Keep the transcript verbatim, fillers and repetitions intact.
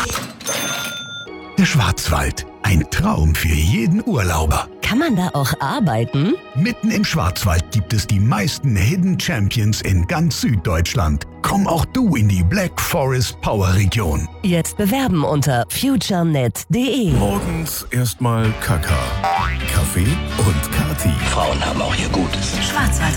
Der Schwarzwald. Ein Traum für jeden Urlauber. Kann man da auch arbeiten? Mitten im Schwarzwald gibt es die meisten Hidden Champions in ganz Süddeutschland. Komm auch du in die Black Forest Power Region. Jetzt bewerben unter futurenet punkt de. Morgens erstmal Kaka. Kaffee und Kati. Frauen haben auch ihr Gutes. Schwarzwald